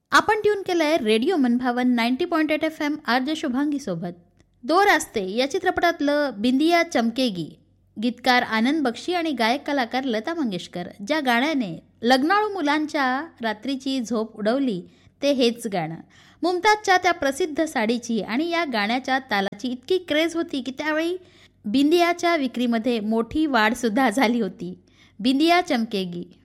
आपण ट्यून केलंय रेडिओ मनभावन 90.8 FM आरजे शुभांगी सोबत. दो रास्ते या चित्रपटातलं बिंदिया चमकेगी, गीतकार आनंद बक्षी आणि गायक कलाकार लता मंगेशकर, ज्या गाण्याने लग्नाळू मुलांच्या रात्रीची झोप उडवली ते हेच गाणं. मुमताजच्या त्या प्रसिद्ध साडीची आणि या गाण्याच्या तालाची इतकी क्रेज होती की त्यावेळी बिंदियाच्या विक्रीमध्ये मोठी वाढ सुद्धा झाली होती. बिंदिया चमकेगी